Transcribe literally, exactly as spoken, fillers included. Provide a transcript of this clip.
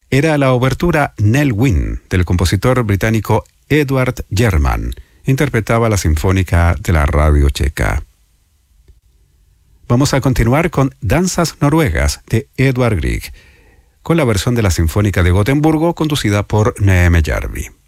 Era la obertura Nell Wynn del compositor británico Edward German. Interpretaba la Sinfónica de la Radio Checa. Vamos a continuar con Danzas Noruegas de Edvard Grieg, con la versión de la Sinfónica de Gotemburgo conducida por Neeme Järvi.